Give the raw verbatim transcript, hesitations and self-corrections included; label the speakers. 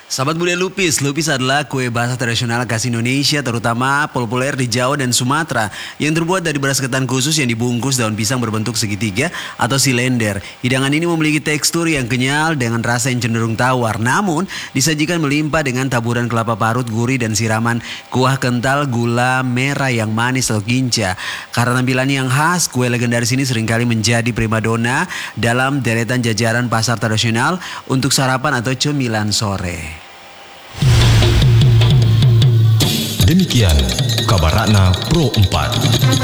Speaker 1: Sahabat budaya lupis, lupis adalah kue basah tradisional khas Indonesia terutama populer di Jawa dan Sumatera yang terbuat dari beras ketan khusus yang dibungkus daun pisang berbentuk segitiga atau silender. Hidangan ini memiliki tekstur yang kenyal dengan rasa yang cenderung tawar, namun disajikan melimpah dengan taburan kelapa parut gurih dan siraman kuah kental gula merah yang manis atau ginca. Karena tampilannya yang khas, kue legendaris ini seringkali menjadi primadona dalam deretan jajaran pasar tradisional untuk sarapan atau cemilan sore.
Speaker 2: Demikian kabar Ratna Pro empat.